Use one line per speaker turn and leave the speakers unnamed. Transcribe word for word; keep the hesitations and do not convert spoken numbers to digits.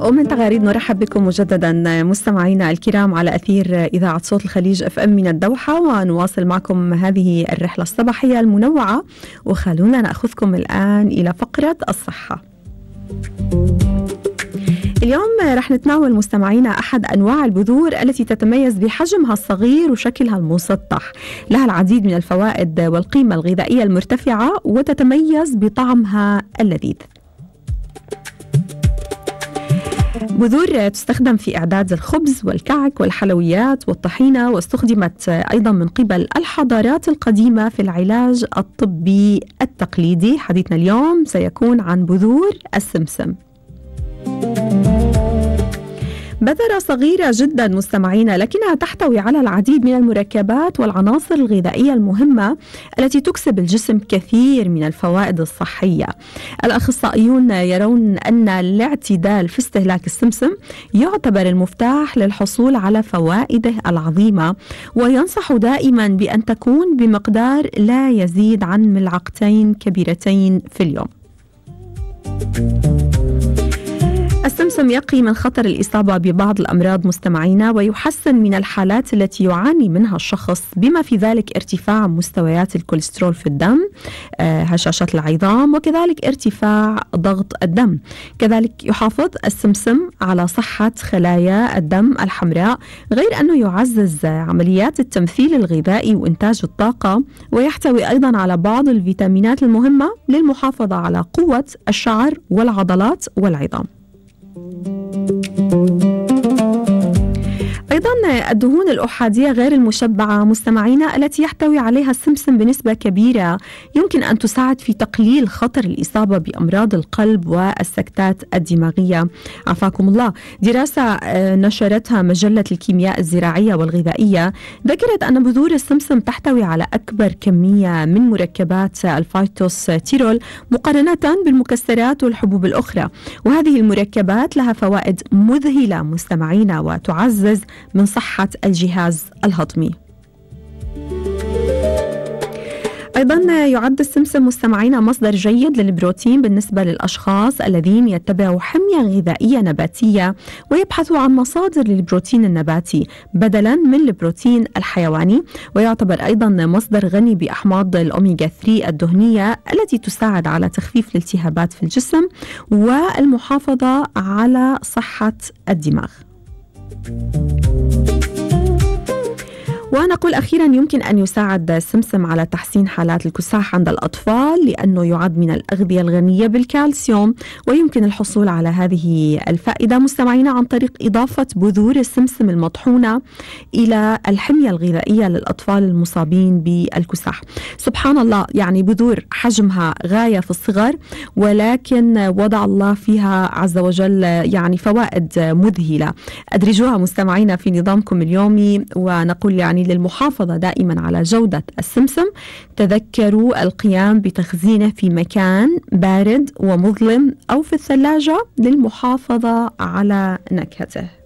ومن تغاريد نرحب بكم مجددا مستمعينا الكرام على أثير إذاعة صوت الخليج اف ام من الدوحة، ونواصل معكم هذه الرحلة الصباحية المنوعة. وخلونا نأخذكم الآن إلى فقرة الصحة. اليوم رح نتناول مستمعينا أحد أنواع البذور التي تتميز بحجمها الصغير وشكلها المسطح. لها العديد من الفوائد والقيمة الغذائية المرتفعة، وتتميز بطعمها اللذيذ. بذور تستخدم في إعداد الخبز والكعك والحلويات والطحينة، واستخدمت أيضا من قبل الحضارات القديمة في العلاج الطبي التقليدي. حديثنا اليوم سيكون عن بذور السمسم. بذرة صغيرة جدا مستمعينا، لكنها تحتوي على العديد من المركبات والعناصر الغذائية المهمة التي تكسب الجسم كثير من الفوائد الصحية. الأخصائيون يرون أن الاعتدال في استهلاك السمسم يعتبر المفتاح للحصول على فوائده العظيمة، وينصح دائما بأن تكون بمقدار لا يزيد عن ملعقتين كبيرتين في اليوم. السمسم يقي من خطر الإصابة ببعض الأمراض مستمعينا، ويحسن من الحالات التي يعاني منها الشخص، بما في ذلك ارتفاع مستويات الكوليسترول في الدم، هشاشة العظام، وكذلك ارتفاع ضغط الدم. كذلك يحافظ السمسم على صحة خلايا الدم الحمراء، غير أنه يعزز عمليات التمثيل الغذائي وإنتاج الطاقة، ويحتوي أيضا على بعض الفيتامينات المهمة للمحافظة على قوة الشعر والعضلات والعظام. أيضا الدهون الأحادية غير المشبعة مستمعينا التي يحتوي عليها السمسم بنسبة كبيرة يمكن أن تساعد في تقليل خطر الإصابة بأمراض القلب والسكتات الدماغية عافاكم الله. دراسة نشرتها مجلة الكيمياء الزراعية والغذائية ذكرت أن بذور السمسم تحتوي على أكبر كمية من مركبات الفيتوستيرول مقارنة بالمكسرات والحبوب الأخرى، وهذه المركبات لها فوائد مذهلة مستمعينا، وتعزز من صحة الجهاز الهضمي. أيضا يعد السمسم مستمعين مصدر جيد للبروتين بالنسبة للأشخاص الذين يتبعوا حمية غذائية نباتية ويبحثوا عن مصادر للبروتين النباتي بدلا من البروتين الحيواني، ويعتبر أيضا مصدر غني بأحماض الأوميغا ثلاثة الدهنية التي تساعد على تخفيف الالتهابات في الجسم والمحافظة على صحة الدماغ. ونقول أخيرا يمكن أن يساعد السمسم على تحسين حالات الكساح عند الأطفال، لأنه يعد من الأغذية الغنية بالكالسيوم، ويمكن الحصول على هذه الفائدة مستمعين عن طريق إضافة بذور السمسم المطحونة إلى الحمية الغذائية للأطفال المصابين بالكساح. سبحان الله، يعني بذور حجمها غاية في الصغر، ولكن وضع الله فيها عز وجل يعني فوائد مذهلة. أدرجوها مستمعين في نظامكم اليومي، ونقول يعني للمحافظة دائما على جودة السمسم تذكروا القيام بتخزينه في مكان بارد ومظلم أو في الثلاجة للمحافظة على نكهته.